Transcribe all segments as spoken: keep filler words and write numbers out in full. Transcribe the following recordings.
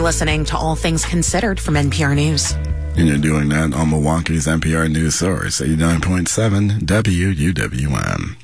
listening to All Things Considered from N P R News. And you're doing that on Milwaukee's N P R News Source, eighty-nine point seven W U W M.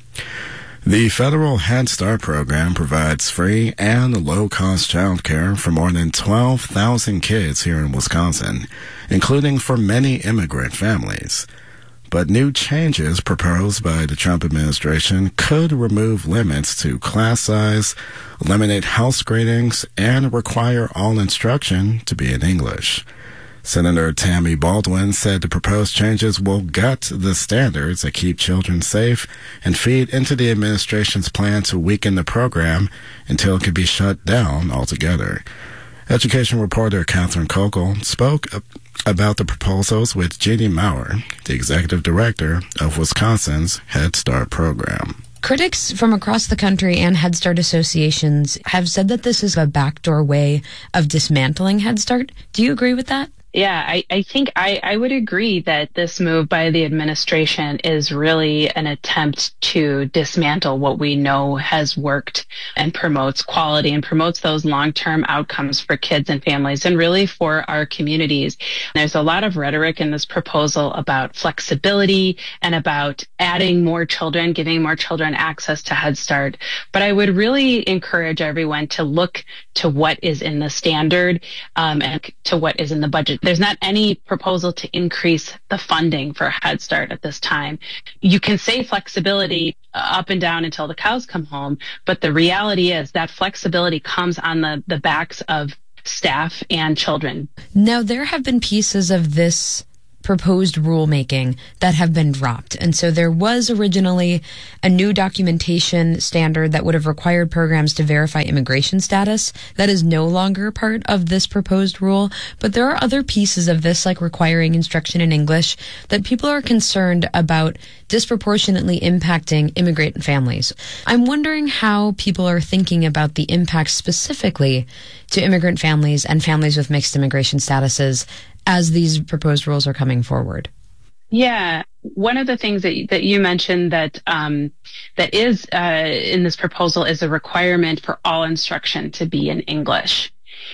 The federal Head Start program provides free and low-cost child care for more than twelve thousand kids here in Wisconsin, including for many immigrant families. But new changes proposed by the Trump administration could remove limits to class size, eliminate health screenings, and require all instruction to be in English. Senator Tammy Baldwin said the proposed changes will gut the standards that keep children safe and feed into the administration's plan to weaken the program until it can be shut down altogether. Education reporter Catherine Kokel spoke about the proposals with Jeannie Maurer, the executive director of Wisconsin's Head Start program. Critics from across the country and Head Start associations have said that this is a backdoor way of dismantling Head Start. Do you agree with that? Yeah, I, I think I, I would agree that this move by the administration is really an attempt to dismantle what we know has worked and promotes quality and promotes those long-term outcomes for kids and families and really for our communities. There's a lot of rhetoric in this proposal about flexibility and about adding more children, giving more children access to Head Start. But I would really encourage everyone to look to what is in the standard um, and to what is in the budget. There's not any proposal to increase the funding for Head Start at this time. You can say flexibility up and down until the cows come home, but the reality is that flexibility comes on the, the backs of staff and children. Now, there have been pieces of this proposed rulemaking that have been dropped. And so there was originally a new documentation standard that would have required programs to verify immigration status. That is no longer part of this proposed rule. But there are other pieces of this, like requiring instruction in English, that people are concerned about disproportionately impacting immigrant families. I'm wondering how people are thinking about the impact specifically to immigrant families and families with mixed immigration statuses as these proposed rules are coming forward. Yeah, one of the things that that you mentioned that um, that is uh, in this proposal is a requirement for all instruction to be in English.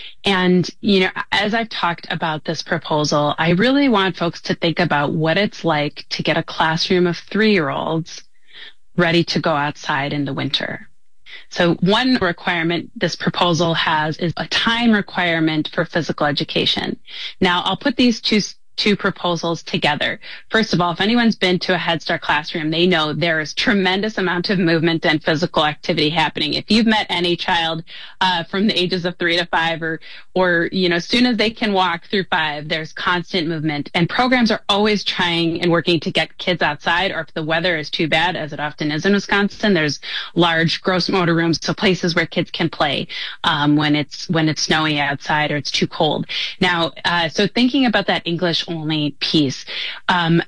And, you know, as I've talked about this proposal, I really want folks to think about what it's like to get a classroom of three-year-olds ready to go outside in the winter. So one requirement this proposal has is a time requirement for physical education. Now, I'll put these two two proposals together. First of all, if anyone's been to a Head Start classroom, they know there is tremendous amount of movement and physical activity happening. If you've met any child uh, from the ages of three to five or, or, you know, as soon as they can walk through five, there's constant movement. And programs are always trying and working to get kids outside, or if the weather is too bad, as it often is in Wisconsin, there's large gross motor rooms, so places where kids can play um, when it's when it's snowy outside or it's too cold. Now, uh, so thinking about that English only piece. Um,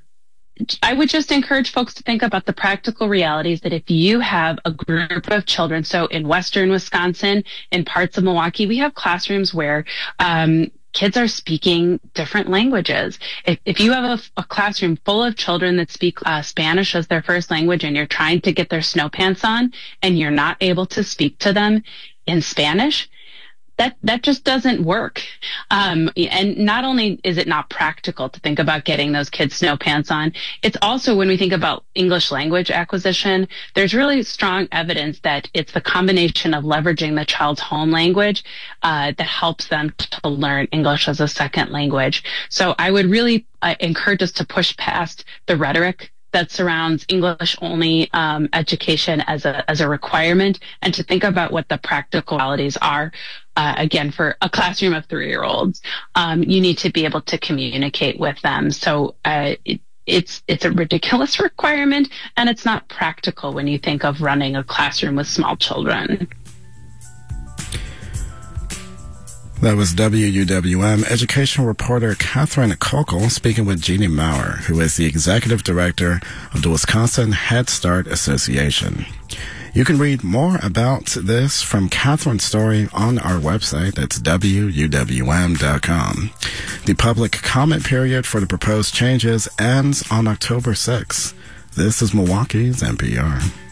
I would just encourage folks to think about the practical realities that if you have a group of children, so in Western Wisconsin, in parts of Milwaukee, we have classrooms where um, kids are speaking different languages. If, if you have a, a classroom full of children that speak uh, Spanish as their first language and you're trying to get their snow pants on and you're not able to speak to them in Spanish, That that just doesn't work. Um, and not only is it not practical to think about getting those kids snow pants on, it's also when we think about English language acquisition, there's really strong evidence that it's the combination of leveraging the child's home language uh, that helps them to learn English as a second language. So I would really uh, encourage us to push past the rhetoric that surrounds English only um, education as a as a requirement, and to think about what the practical realities are. Uh, again, for a classroom of three-year-olds, um, you need to be able to communicate with them. So uh, it, it's it's a ridiculous requirement, and it's not practical when you think of running a classroom with small children. That was W U W M education reporter Catherine Kokel speaking with Jeannie Maurer, who is the executive director of the Wisconsin Head Start Association. You can read more about this from Catherine's story on our website. That's W U W M dot com. The public comment period for the proposed changes ends on October sixth. This is Milwaukee's N P R.